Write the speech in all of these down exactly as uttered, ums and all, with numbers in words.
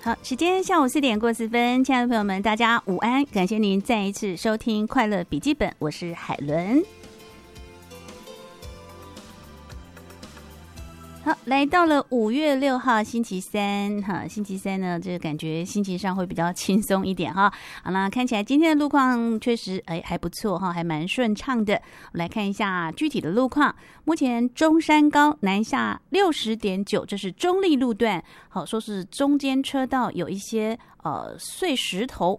好，时间下午四点过四分，亲爱的朋友们，大家午安！感谢您再一次收听《快乐笔记本》，我是海伦。好，来到了五月六号星期三，哈，星期三呢，这个感觉心情上会比较轻松一点哈。好啦，看起来今天的路况确实哎还不错哈，还蛮顺畅的。我们来看一下具体的路况。目前中山高南下六十点九，这是中立路段，好，说是中间车道有一些呃碎石头。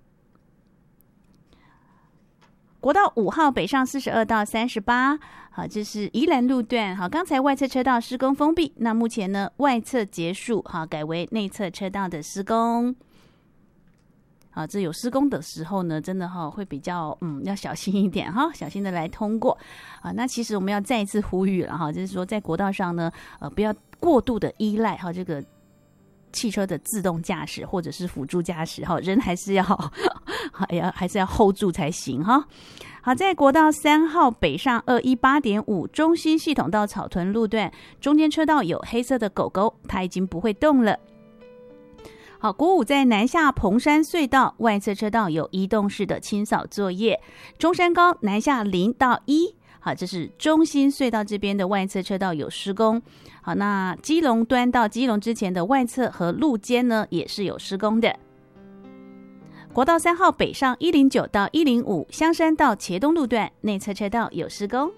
国道五号北上四十二到三十八，好，这是宜兰路段。好，刚才外侧车道施工封闭，那目前呢外侧结束，好，改为内侧车道的施工。好，这有施工的时候呢，真的哈会比较嗯要小心一点哈，小心的来通过啊。那其实我们要再一次呼吁了哈，就是说在国道上呢，呃，不要过度的依赖哈这个汽车的自动驾驶或者是辅助驾驶哈，人还是要还要还是要 hold 住才行哈。好，在国道三号北上二一八点五中心系统到草屯路段，中间车道有黑色的狗狗，它已经不会动了。好，国五在南下蓬山隧道外侧车道有移动式的清扫作业，中山高南下零到一。好，这是中心隧道这边的外侧车道有施工。好，那基隆端到基隆之前的外侧和路肩呢，也是有施工的。国道三号北上一零九到一零五香山到茄东路段内侧车道有施工。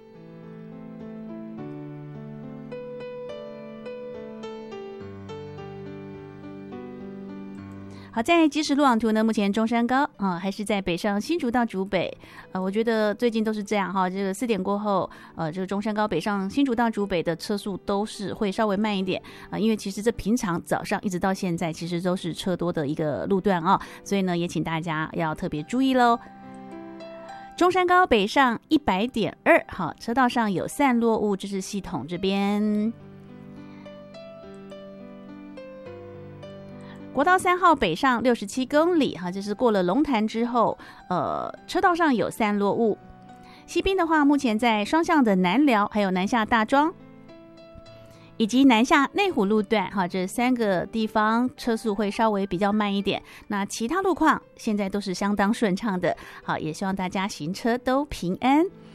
好，在即时路网图呢，目前中山高啊、呃、还是在北上新竹到竹北，呃，我觉得最近都是这样哈。这个四点过后，呃，这个中山高北上新竹到竹北的车速都是会稍微慢一点啊、呃，因为其实这平常早上一直到现在，其实都是车多的一个路段啊，所以呢，也请大家要特别注意喽。中山高北上一百点二，好，车道上有散落物，这是系统这边。国道三号北上六十七公里，哈，这是过了龙潭之后，呃，车道上有散落物。西滨的话，目前在双向的南寮，还有南下大庄，以及南下内湖路段，哈，这三个地方车速会稍微比较慢一点。那其他路况现在都是相当顺畅的，好，也希望大家行车都平安。